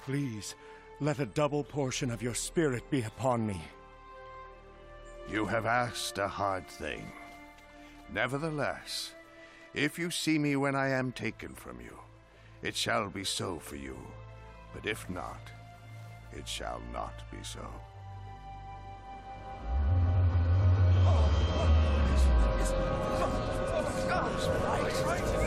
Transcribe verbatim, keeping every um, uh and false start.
Please, let a double portion of your spirit be upon me. You have asked a hard thing. Nevertheless, if you see me when I am taken from you, it shall be so for you. But if not, it shall not be so. Right.